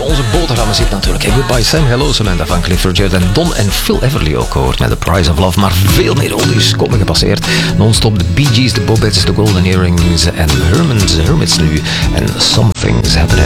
onze boterhammen zit natuurlijk. Goodbye Sam, Hello Samantha van Cliff Richard en Don en Phil Everly ook gehoord met The Price of Love. Maar veel meer oldies komen gepasseerd. Non-stop de Bee Gees, de Bobettes, de Golden Earrings en Hermits nu. En Some Things Happening.